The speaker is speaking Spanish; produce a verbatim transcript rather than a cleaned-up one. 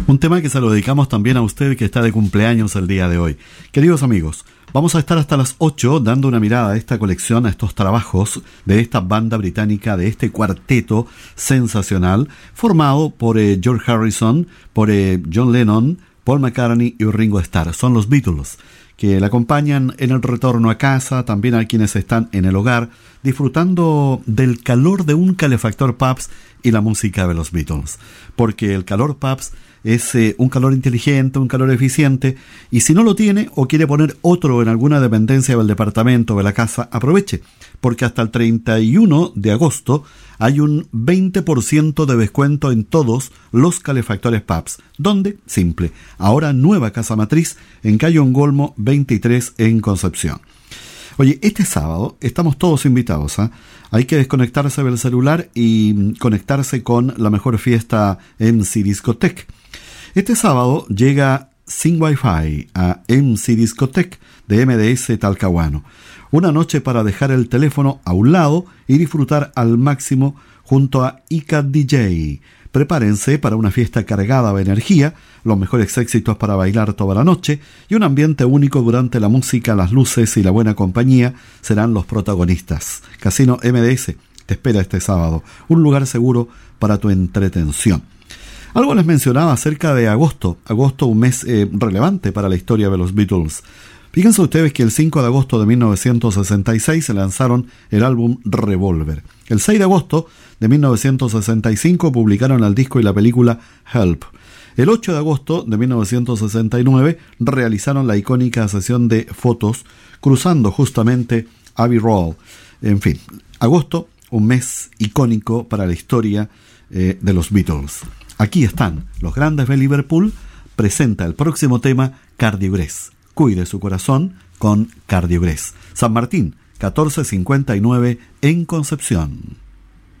Un tema que se lo dedicamos también a usted que está de cumpleaños el día de hoy. Queridos amigos, vamos a estar hasta las ocho dando una mirada a esta colección, a estos trabajos de esta banda británica, de este cuarteto sensacional, formado por eh, George Harrison, por eh, John Lennon, Paul McCartney y Ringo Starr. Son los Beatles, que le acompañan en el retorno a casa, también a quienes están en el hogar, disfrutando del calor de un calefactor Pabst y la música de los Beatles. Porque el calor Pabst es eh, un calor inteligente, un calor eficiente, y si no lo tiene o quiere poner otro en alguna dependencia del departamento o de la casa, aproveche, porque hasta el treinta y uno de agosto hay un veinte por ciento de descuento en todos los calefactores Pabst. ¿Dónde? Simple. Ahora nueva casa matriz en calle Ongolmo veintitrés en Concepción. Oye, este sábado estamos todos invitados, ¿eh? Hay que desconectarse del celular y conectarse con la mejor fiesta M C Discotech. Este sábado llega sin Wi-Fi a M C Discotech de M D S Talcahuano. Una noche para dejar el teléfono a un lado y disfrutar al máximo junto a Ica D J. Prepárense para una fiesta cargada de energía, los mejores éxitos para bailar toda la noche y un ambiente único durante la música, las luces y la buena compañía serán los protagonistas. Casino M D S te espera este sábado, un lugar seguro para tu entretención. Algo les mencionaba acerca de agosto, agosto un mes eh, relevante para la historia de los Beatles. Fíjense ustedes que el cinco de agosto de mil novecientos sesenta y seis se lanzaron el álbum Revolver. El seis de agosto de mil novecientos sesenta y cinco publicaron el disco y la película Help. El ocho de agosto de mil novecientos sesenta y nueve realizaron la icónica sesión de fotos cruzando justamente Abbey Road. En fin, agosto, un mes icónico para la historia eh, de los Beatles. Aquí están los grandes de Liverpool. Presenta el próximo tema Cardiogrés. Cuide su corazón con Cardiogrés. San Martín, catorce cincuenta y nueve en Concepción.